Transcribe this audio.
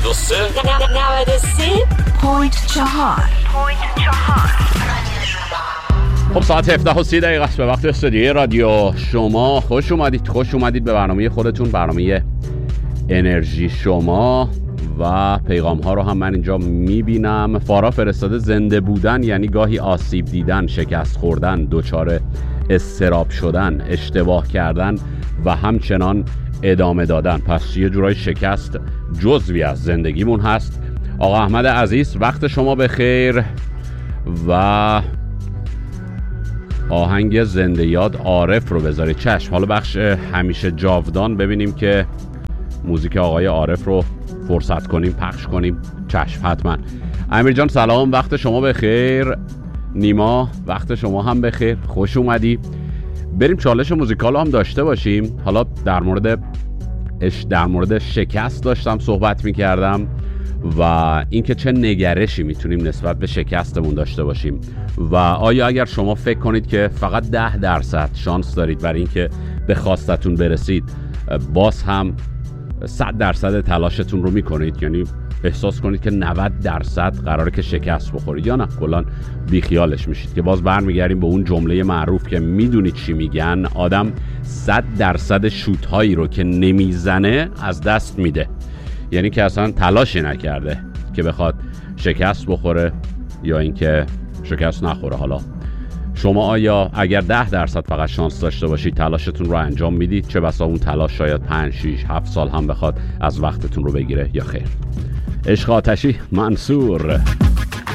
خب ساعت 17:30 است به وقت استودیوی رادیو شما. خوش اومدید به برنامه خودتون، برنامه انرژی شما. و پیغام ها رو هم من اینجا میبینم. فارا فرستاده زنده بودن یعنی گاهی آسیب دیدن، شکست خوردن، دچار اضطراب شدن، اشتباه کردن و همچنان ادامه دادن. پس یه جورای شکست جزوی از زندگیمون هست. آقا احمد عزیز وقت شما بخیر. و آهنگ زنده یاد عارف رو بذارید. چشم. حالا بخش همیشه جاودان ببینیم که موزیک آقای عارف رو فرصت کنیم پخش کنیم. چشم حتما. امیر جان سلام، وقت شما بخیر. نیما وقت شما هم بخیر، خوش اومدی. بریم چالش موزیکال هم داشته باشیم. حالا در مورد شکست داشتم صحبت میکردم و اینکه چه نگرشی میتونیم نسبت به شکستمون داشته باشیم و آیا اگر شما فکر کنید که فقط 10% شانس دارید برای اینکه به خواستتون برسید، باز هم 100% تلاشتون رو میکنید، یعنی احساس کنید که 90% قراره که شکست بخورید، یا نه کلا بیخیالش میشید که باز برمیگردیم به اون جمله معروف که میدونید چی میگن، آدم 100% شوت هایی رو که نمیزنه از دست میده. یعنی که اصلا تلاشی نکرده که بخواد شکست بخوره یا اینکه شکست نخوره. حالا شما آیا اگر 10% فقط شانس داشته باشید تلاشتون رو انجام میدید؟ چه بسا اون تلاش شاید 5 6 7 سال هم بخواد از وقتتون رو بگیره یا خیر. عشق آتشی منصور.